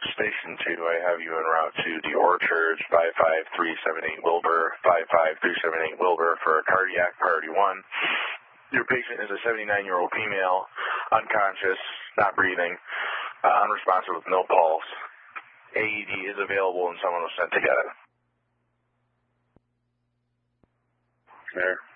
Station 2, I have you en route to the Orchards, 55378 Wilbur, 55378 Wilbur for a cardiac priority 1. Your patient is a 79-year-old female, unconscious, not breathing, unresponsive with no pulse. AED is available and someone was sent to get it. There.